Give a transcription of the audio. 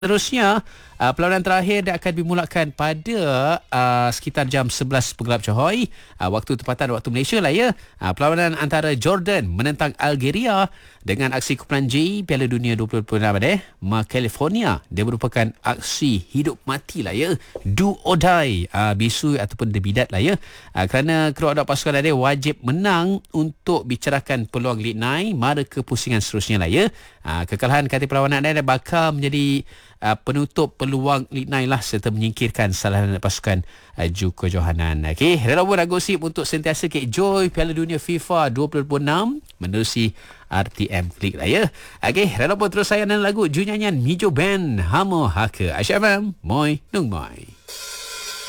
Seterusnya, perlawanan terakhir dia akan dimulakan pada sekitar jam 11 penggelap Johor. Waktu tempatan waktu Malaysia lah ya. Perlawanan antara Jordan menentang Algeria dengan aksi kumpulan J Piala Dunia 2026 California. Dia merupakan aksi hidup mati lah ya. Do or die. Bisu ataupun debidat lah ya. Kerana kedua anak pasukan ada wajib menang untuk bicarakan peluang League 9 mara kepusingan seterusnya lah ya. Kekalahan kata perlawanan anda bakal menjadi penutup peluang League 9 lah serta menyingkirkan salah anak pasukan Juko Johanan. Okey, dalam pun gosip untuk sentiasa enjoy Piala Dunia FIFA 2026 menerusi RTM Klik lah ya. Okey, dalam pun terus saya dan lagu Ju nyanyian Mijo Band Hamo Haka Aisyah FM Moi Nung Moi.